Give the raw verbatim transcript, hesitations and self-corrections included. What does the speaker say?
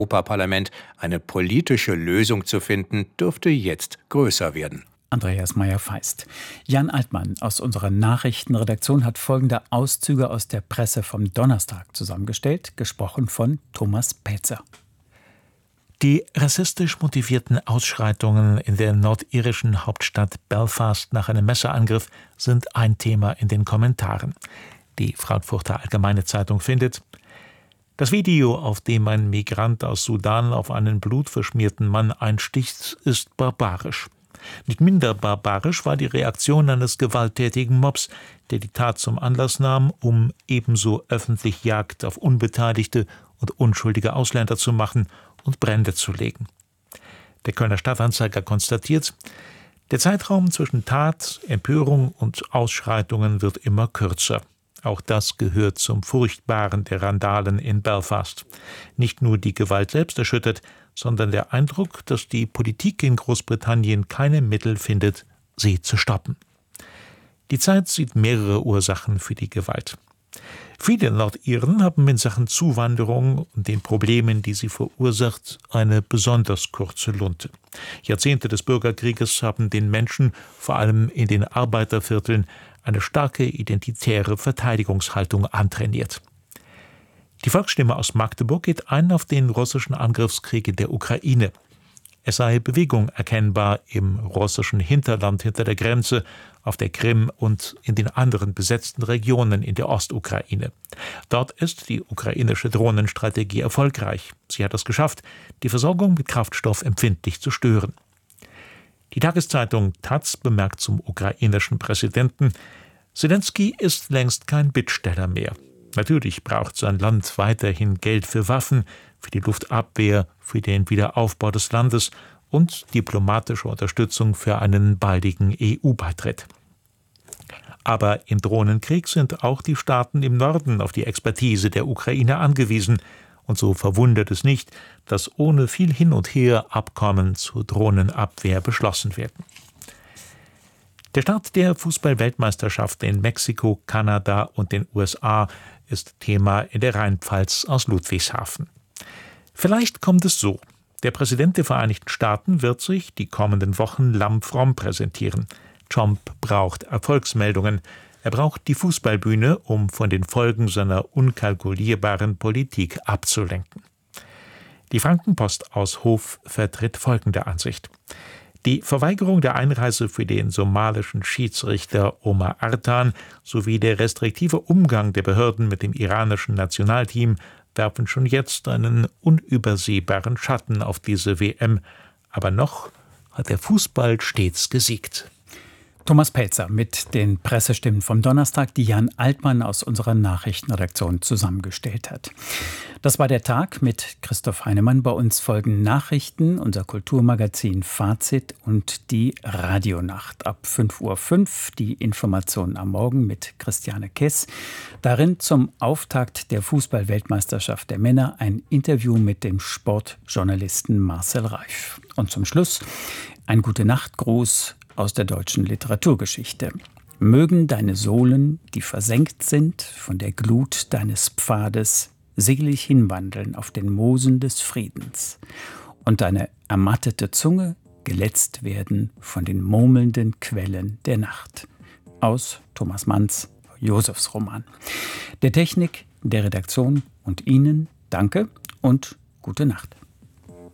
Europaparlament, eine politische Lösung zu finden, dürfte jetzt größer werden. Andreas Meyer-Feist. Jan Altmann aus unserer Nachrichtenredaktion hat folgende Auszüge aus der Presse vom Donnerstag zusammengestellt, gesprochen von Thomas Pelzer. Die rassistisch motivierten Ausschreitungen in der nordirischen Hauptstadt Belfast nach einem Messerangriff sind ein Thema in den Kommentaren. Die Frankfurter Allgemeine Zeitung findet: Das Video, auf dem ein Migrant aus Sudan auf einen blutverschmierten Mann einsticht, ist barbarisch. Nicht minder barbarisch war die Reaktion eines gewalttätigen Mobs, der die Tat zum Anlass nahm, um ebenso öffentlich Jagd auf unbeteiligte und unschuldige Ausländer zu machen und Brände zu legen. Der Kölner Stadtanzeiger konstatiert: Der Zeitraum zwischen Tat, Empörung und Ausschreitungen wird immer kürzer. Auch das gehört zum Furchtbaren der Randalen in Belfast. Nicht nur die Gewalt selbst erschüttert, sondern der Eindruck, dass die Politik in Großbritannien keine Mittel findet, sie zu stoppen. Die Zeit sieht mehrere Ursachen für die Gewalt. Viele Nordiren haben in Sachen Zuwanderung und den Problemen, die sie verursacht, eine besonders kurze Lunte. Jahrzehnte des Bürgerkrieges haben den Menschen, vor allem in den Arbeitervierteln, eine starke identitäre Verteidigungshaltung antrainiert. Die Volksstimme aus Magdeburg geht ein auf den russischen Angriffskrieg in der Ukraine. Es sei Bewegung erkennbar im russischen Hinterland hinter der Grenze, auf der Krim und in den anderen besetzten Regionen in der Ostukraine. Dort ist die ukrainische Drohnenstrategie erfolgreich. Sie hat es geschafft, die Versorgung mit Kraftstoff empfindlich zu stören. Die Tageszeitung Taz bemerkt zum ukrainischen Präsidenten: Selenskyj ist längst kein Bittsteller mehr. Natürlich braucht sein Land weiterhin Geld für Waffen, für die Luftabwehr, für den Wiederaufbau des Landes und diplomatische Unterstützung für einen baldigen E U-Beitritt. Aber im Drohnenkrieg sind auch die Staaten im Norden auf die Expertise der Ukraine angewiesen. Und so verwundert es nicht, dass ohne viel Hin und Her Abkommen zur Drohnenabwehr beschlossen werden. Der Start der Fußball-Weltmeisterschaft in Mexiko, Kanada und den U S A ist Thema in der Rheinpfalz aus Ludwigshafen. Vielleicht kommt es so: Der Präsident der Vereinigten Staaten wird sich die kommenden Wochen lammfromm präsentieren. Trump braucht Erfolgsmeldungen. Er braucht die Fußballbühne, um von den Folgen seiner unkalkulierbaren Politik abzulenken. Die Frankenpost aus Hof vertritt folgende Ansicht: Die Verweigerung der Einreise für den somalischen Schiedsrichter Omar Artan sowie der restriktive Umgang der Behörden mit dem iranischen Nationalteam werfen schon jetzt einen unübersehbaren Schatten auf diese W M. Aber noch hat der Fußball stets gesiegt. Thomas Pelzer mit den Pressestimmen vom Donnerstag, die Jan Altmann aus unserer Nachrichtenredaktion zusammengestellt hat. Das war der Tag mit Christoph Heinemann. Bei uns folgen Nachrichten, unser Kulturmagazin Fazit und die Radionacht. Ab fünf Uhr fünf die Informationen am Morgen mit Christiane Kess. Darin zum Auftakt der Fußball-Weltmeisterschaft der Männer ein Interview mit dem Sportjournalisten Marcel Reif. Und zum Schluss ein Gute-Nacht-Gruß aus der deutschen Literaturgeschichte. Mögen deine Sohlen, die versenkt sind, von der Glut deines Pfades selig hinwandeln auf den Moosen des Friedens und deine ermattete Zunge geletzt werden von den murmelnden Quellen der Nacht. Aus Thomas Manns Josefs Roman. Der Technik, der Redaktion und Ihnen danke und gute Nacht.